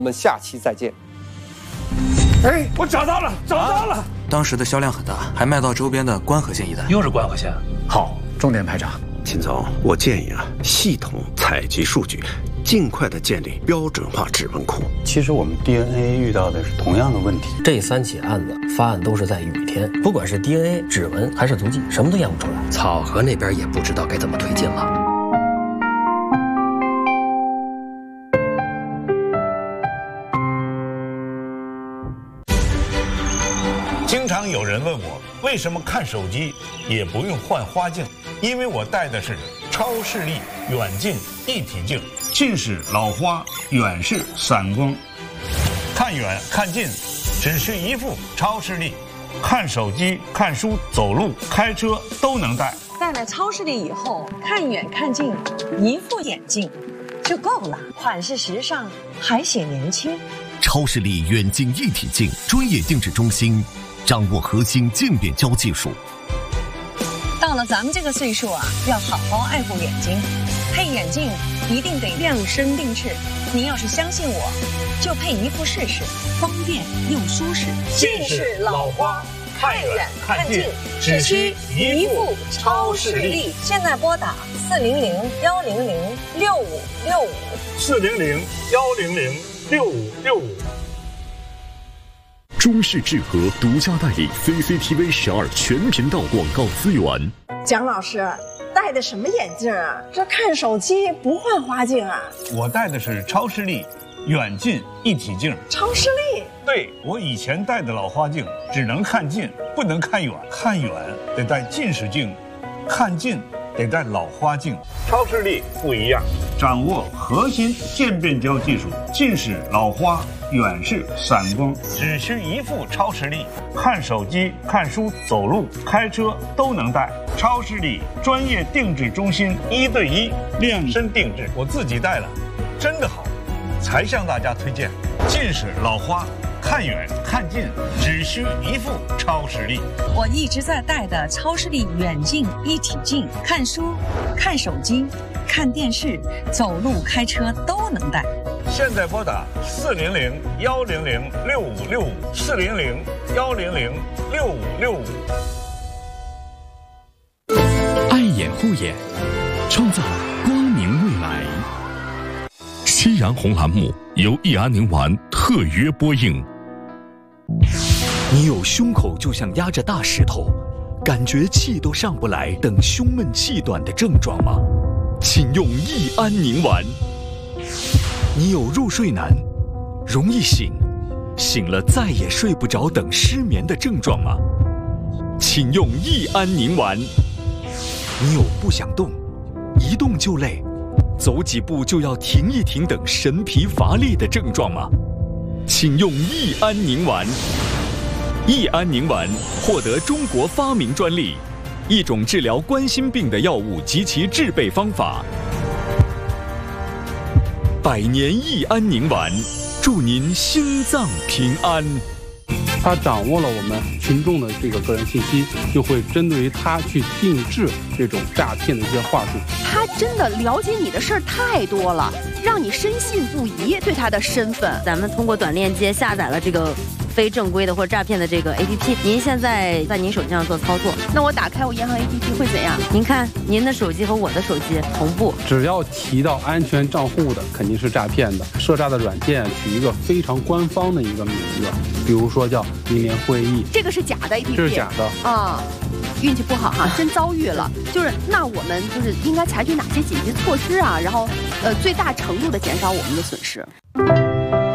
我们下期再见。 哎，我找到了，找到了！ 当时的销量很大，还卖到周边的关河县一带。 又是关河县，好，重点排查。 秦总，我建议系统采集数据，尽快的建立标准化指纹库。 其实我们 DNA 遇到的是同样的问题。 这3起案子发案都是在雨天，不管是 DNA、指纹还是足迹，什么都验不出来。 草河那边也不知道该怎么推进了。 经常有人问我，为什么看手机也不用换花镜？因为我戴的是超视力远近一体镜，近视老花，远视散光，看远看近只需一副超视力，看手机、看书、走路、开车都能戴。 戴了超视力以后，看远看近，一副眼镜就够了，款式时尚，还显年轻。 超视力远近一体镜专业定制中心，掌握核心渐变焦技术。 到了咱们这个岁数啊，要好好爱护眼睛，配眼镜一定得量身定制。您要是相信我，就配一副试试，方便又舒适。 近视老花，看远看近，只需一副超视力。 现在拨打400-100-6565，400-100-6565。 中视智和独家代理 CCTV 12全频道广告资源。 蒋老师戴的什么眼镜啊？这看手机不换花镜啊？ 我戴的是超视力远近一体镜。 超视力？ 对，我以前戴的老花镜只能看近，不能看远，看远得戴近视镜，看近得戴老花镜。超视力不一样，掌握核心渐变焦技术，近视老花，远视散光，只需一副超视力，看手机、看书、走路、开车都能戴。超视力专业定制中心，1对1量身定制，我自己戴了，真的好，才向大家推荐。近视老花，看远看近只需一副超视力。 我一直在戴的超视力远近一体镜，看书、看手机、看电视、走路、开车都能戴。 现在拨打400-100-6565，400-100-6565。 爱眼护眼，创造光明未来。夕阳红栏目由益安宁丸特约播映。 你有胸口就像压着大石头，感觉气都上不来，等胸闷气短的症状吗？请用益安宁丸。你有入睡难，容易醒，醒了再也睡不着等失眠的症状吗？请用益安宁丸。你有不想动，一动就累，走几步就要停一停等神疲乏力的症状吗？请用益安宁丸。益安宁丸获得中国发明专利，一种治疗冠心病的药物及其制备方法。100年益安宁丸，祝您心脏平安。 他掌握了我们群众的这个个人信息，就会针对于他去定制这种诈骗的一些话术。 他真的了解你的事儿太多了，让你深信不疑对他的身份。 咱们通过短链接下载了这个非正规的或者诈骗的这个 APP， 您现在在您手机上做操作， 那我打开我银行 APP 会怎样？ 您看您的手机和我的手机同步， 只要提到安全账户的肯定是诈骗的。涉诈的软件取一个非常官方的一个名字，比如说叫银联会议， 这个是假的 APP， 这是假的啊。运气不好哈，真遭遇了。就是那我们就是应该采取哪些紧急措施啊？然后最大程度的减少我们的损失。